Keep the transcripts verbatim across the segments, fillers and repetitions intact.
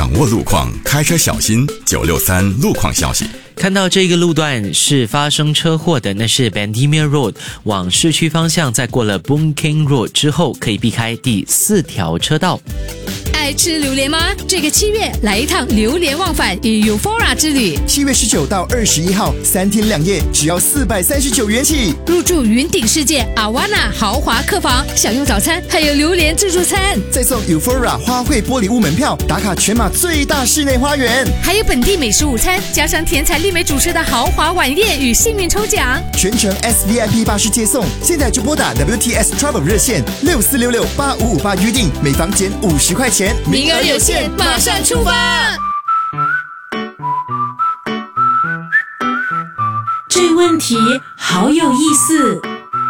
掌握路况，开车小心。九六三路况消息。 看到这个路段是发生车祸的，那是 Bendemeer Road 往市区方向，在过了 Boon Keng Road 之后，可以避开第四条车道。 爱吃榴莲吗？这个七月来一趟榴莲忘返与 Euphoria 之旅。 七月十九到二十一号，三天两夜，只要四百三十九元起。 入住云顶世界 Awana 豪华客房，享用早餐，还有榴莲自助餐， 再送 Euphoria 花卉玻璃屋门票，打卡全马最大室内花园， 还有本地美食午餐，加上甜彩丽美主持的豪华晚宴与幸运抽奖， 全程 S V I P 巴士接送。现在就拨打 W T S Travel 热线六四六六八五五八预定，每房减五十块钱。 名额有限，马上出发！ 这问题好有意思。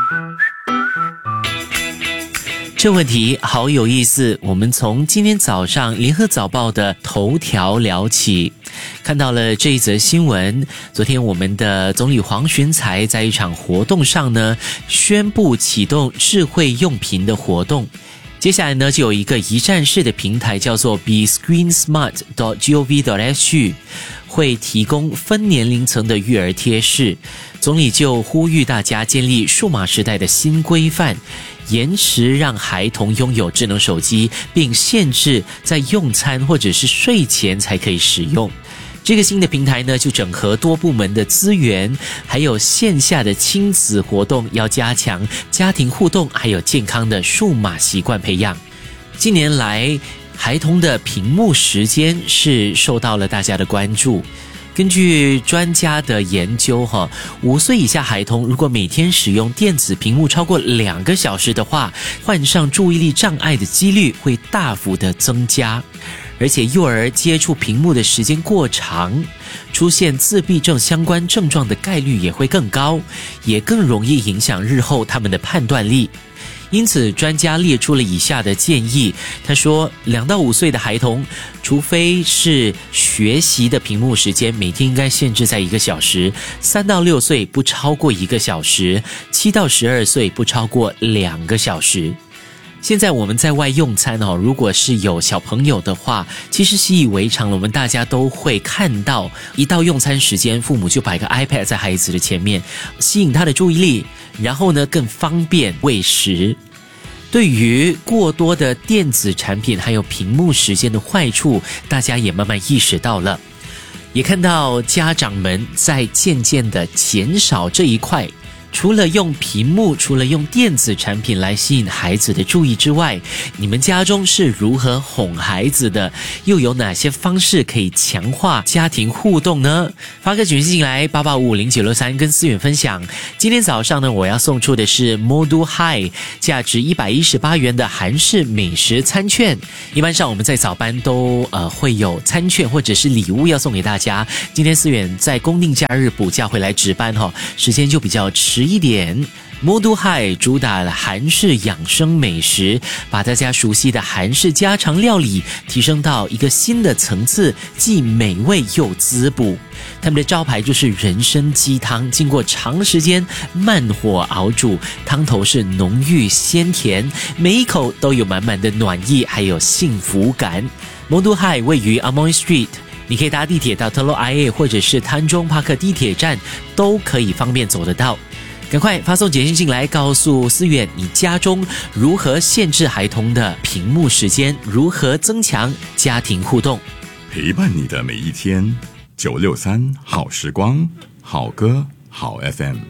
这问题好有意思，我们从今天早上联合早报的头条聊起，看到了这一则新闻。昨天我们的总理黄循才在一场活动上呢，宣布启动智慧用品的活动。接下来呢，就有一个一站式的平台叫做 be screen smart dot gov dot s g， 会提供分年龄层的育儿贴士。总理就呼吁大家建立数码时代的新规范，延迟让孩童拥有智能手机，并限制在用餐或者是睡前才可以使用。这个新的平台呢，就整合多部门的资源，还有线下的亲子活动，要加强家庭互动，还有健康的数码习惯培养。近年来，孩童的屏幕时间是受到了大家的关注。根据专家的研究，哈，五岁以下孩童如果每天使用电子屏幕超过两个小时的话，患上注意力障碍的几率会大幅的增加。而且幼儿接触屏幕的时间过长，出现自闭症相关症状的概率也会更高，也更容易影响日后他们的判断力。因此专家列出了以下的建议。他说，两到五岁的孩童，除非是学习的屏幕时间每天应该限制在一个小时，三到六岁不超过一个小时，七到十二岁不超过两个小时。现在我们在外用餐哦，如果是有小朋友的话，其实习以为常了，我们大家都会看到，一到用餐时间，父母就摆个 iPad 在孩子的前面，吸引他的注意力，然后呢更方便喂食。对于过多的电子产品还有屏幕时间的坏处，大家也慢慢意识到了，也看到家长们在渐渐的减少这一块。除了用屏幕，除了用电子产品来吸引孩子的注意之外，你们家中是如何哄孩子的？又有哪些方式可以强化家庭互动呢？发个简讯进来八八五五零九六三跟思远分享。今天早上呢，我要送出的是 Modu High 价值一百一十八元的韩式美食餐券。一般上我们在早班都呃会有餐券或者是礼物要送给大家。今天思远在公定假日补假回来值班哈、哦，时间就比较迟一点。Modu High 主打了韩式养生美食，把大家熟悉的韩式家常料理提升到一个新的层次，既美味又滋补。他们的招牌就是人参鸡汤，经过长时间慢火熬煮，汤头是浓郁鲜甜，每一口都有满满的暖意还有幸福感。Modu High 位于 Amoy Street，你可以搭地铁到 Telok Ayer 或者是滩中帕克地铁站，都可以方便走得到。赶快发送简讯进来，告诉思远你家中如何限制孩童的屏幕时间，如何增强家庭互动， 陪伴你的每一天。九六三好时光，好歌好 F M。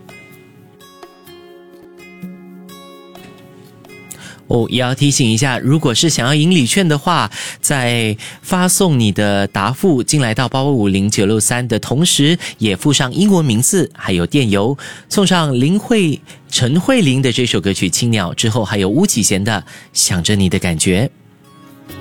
哦，也要提醒一下，如果是想要赢礼券的话，在发送你的答复进来到八八五零九六三的同时，也附上英文名字还有电邮，送上林慧陈慧琳的这首歌曲《青鸟》之后，还有巫启贤的《想着你的感觉》。